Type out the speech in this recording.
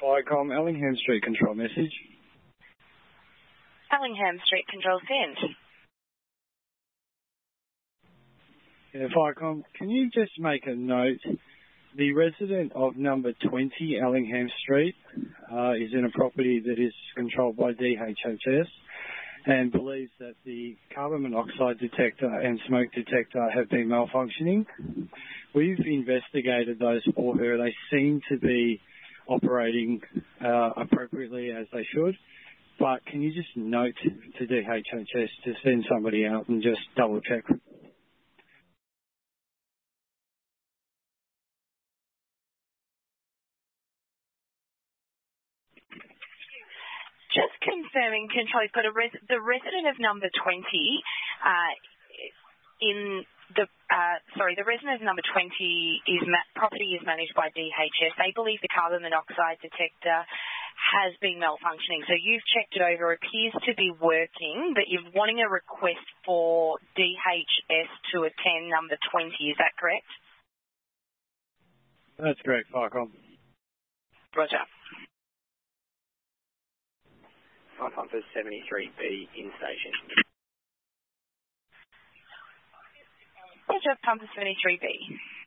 Firecom, Ellingham Street control message. Ellingham Street control sent. Yeah, Firecom, can you just make a note? The resident of number 20 Ellingham Street is in a property that is controlled by DHHS and believes that the carbon monoxide detector and smoke detector have been malfunctioning. We've investigated those for her. They seem to be operating appropriately as they should. But can you just note to DHHS to send somebody out and just double check? Just confirming, Control, you've got the resident of number 20 the resident of number 20 property is managed by DHS. They believe the carbon monoxide detector has been malfunctioning. So you've checked it over, appears to be working, but you're wanting a request for DHS to attend number 20. Is that correct? That's correct, Firecom. Roger. Firecom for 73B in station. Roger, pump for 73B.